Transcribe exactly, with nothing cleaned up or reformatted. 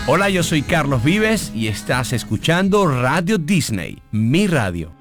Hola, yo soy Carlos Vives y estás escuchando Radio Disney, mi radio.